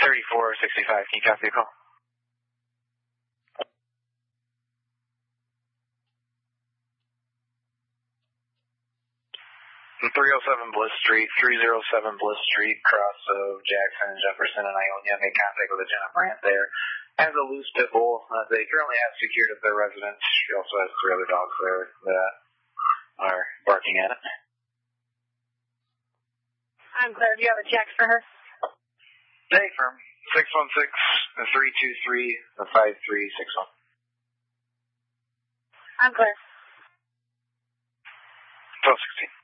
3465, can you copy the call? 307 Bliss Street, 307 Bliss Street, cross of Jackson, Jefferson, and Ionia. Made contact with Lieutenant Brandt there. Has a loose pit bull. They currently have secured at their residence. She also has 3 other dogs there that are barking at it. I'm clear. Do you have a check for her? Hey, firm. 616-323-5361. I'm clear. 1216.